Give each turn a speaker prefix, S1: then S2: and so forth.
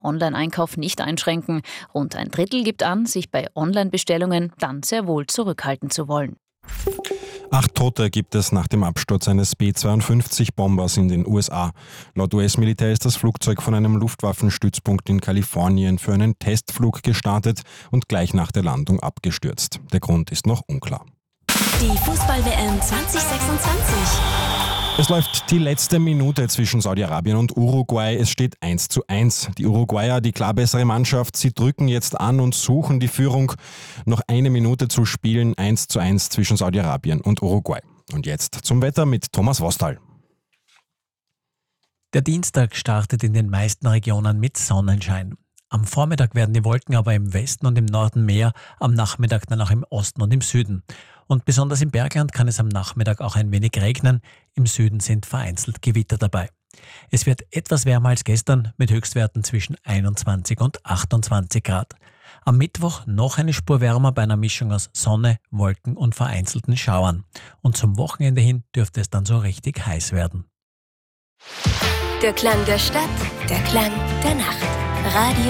S1: Online-Einkauf nicht einschränken. Rund ein Drittel gibt an, sich bei Online-Bestellungen dann sehr wohl zurückhalten zu wollen.
S2: 8 Tote gibt es nach dem Absturz eines B-52-Bombers in den USA. Laut US-Militär ist das Flugzeug von einem Luftwaffenstützpunkt in Kalifornien für einen Testflug gestartet und gleich nach der Landung abgestürzt. Der Grund ist noch unklar.
S3: Die Fußball-WM 2026.
S2: Es läuft die letzte Minute zwischen Saudi-Arabien und Uruguay. Es steht 1:1. Die Uruguayer, die klar bessere Mannschaft, sie drücken jetzt an und suchen die Führung. Noch eine Minute zu spielen, 1:1 zwischen Saudi-Arabien und Uruguay. Und jetzt zum Wetter mit Thomas Wostal.
S4: Der Dienstag startet in den meisten Regionen mit Sonnenschein. Am Vormittag werden die Wolken aber im Westen und im Norden mehr, am Nachmittag dann auch im Osten und im Süden. Und besonders im Bergland kann es am Nachmittag auch ein wenig regnen. Im Süden sind vereinzelt Gewitter dabei. Es wird etwas wärmer als gestern mit Höchstwerten zwischen 21 und 28 Grad. Am Mittwoch noch eine Spur wärmer bei einer Mischung aus Sonne, Wolken und vereinzelten Schauern. Und zum Wochenende hin dürfte es dann so richtig heiß werden.
S3: Der Klang der Stadt, der Klang der Nacht. Radio